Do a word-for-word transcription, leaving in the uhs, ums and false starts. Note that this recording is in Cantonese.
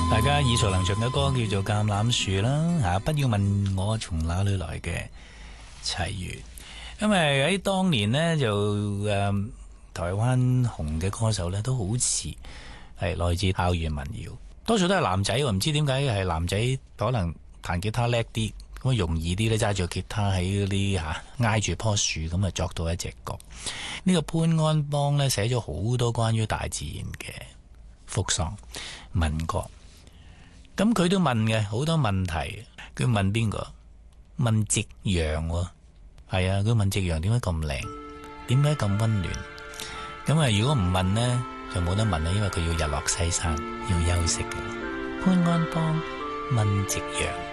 大家耳熟能詳嘅歌叫做《橄欖樹》啦，吓，不要問我從哪裏來嘅齊豫。因為喺當年呢，就誒、嗯、台灣紅嘅歌手呢都好似係來自校園民謠，多數都係男仔，我唔知點解係男仔可能彈吉他叻啲，咁容易啲咧，揸住吉他喺嗰啲吓挨住棵樹咁啊作到一隻歌。呢、這個潘安邦呢，寫咗好多關於大自然嘅福喪民歌。咁佢都問嘅好多問題，佢問邊個？問夕陽喎，係啊，佢問夕陽點解咁靚，點解咁溫暖？咁啊，如果唔問呢，就冇得問啦，因為佢要日落西山，要休息嘅。潘安邦問夕陽。